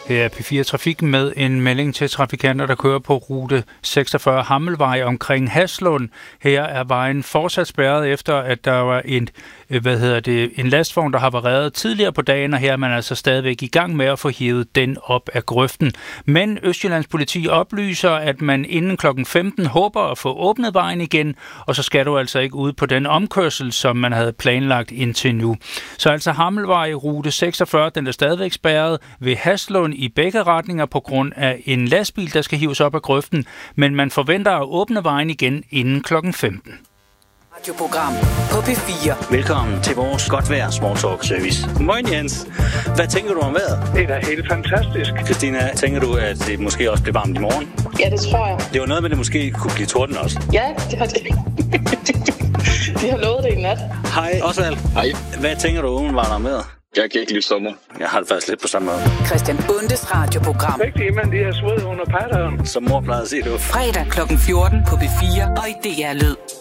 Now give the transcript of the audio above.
Her er P4 Trafik med en melding til trafikanter, der kører på rute 46 Hammelvej omkring Haslund. Her er vejen fortsat spærret efter, at der var en lastvogn, der har været tidligere på dagen, og her er man altså stadigvæk i gang med at få hævet den op af grøften. Men Østjyllands politi oplyser, at man inden kl. 15 håber at få åbnet vejen igen, og så skal du altså ikke ud på den omkørsel, som man havde planlagt indtil nu. Så altså Hammelvej, rute 46, den er stadigvæk spærret ved Haslund i begge retninger på grund af en lastbil, der skal hives op af grøften, men man forventer at åbne vejen igen inden kl. 15. Radioprogram på P4. Velkommen til vores godt vejr small talk service. Moin Jens. Hvad tænker du om vejret? Det er da helt fantastisk. Christina, tænker du, at det måske også bliver varmt i morgen? Ja, det tror jeg. Det var noget med, det måske kunne blive torden også. Ja, det har det. De har lovet det i nat. Hej Osvald. Hej. Hvad tænker du umiddelbart om vejret? Jeg kan ikke lide sommer. Jeg har det faktisk lidt på samme måde. Christian Bundes radioprogram. Rigtig, men de har sved under patteren. Som mor plejede at sige, det var Fredag kl. 14 på P4 og i DR Lyd.